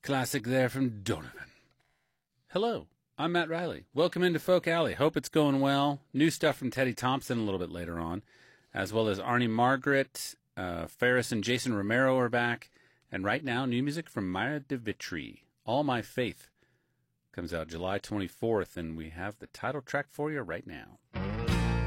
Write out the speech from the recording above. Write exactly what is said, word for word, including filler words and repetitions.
Classic there from Donovan. Hello, I'm Matt Riley. Welcome into Folk Alley. Hope it's going well. New stuff from Teddy Thompson a little bit later on, as well as Arnie Margaret, uh, Ferris and Jason Romero are back, and right now, new music from Maya de Vitry. All My Faith comes out July twenty-fourth, and we have the title track for you right now.